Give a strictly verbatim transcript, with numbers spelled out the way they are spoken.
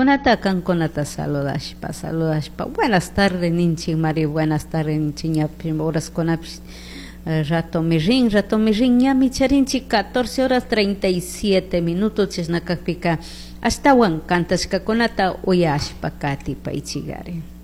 Kunata kankunata saludashpa, saludashpa. Buenas tardes, ninchi Mari, buenas tardes, ninchi ñapi, horas kunapis. Rato mi ring, rato mi ring, ñami charinchi, catorce horas treinta y siete minutos, chisnakakpika. Hasta wan, kantashka kunata uyashpa kati pa ichigari.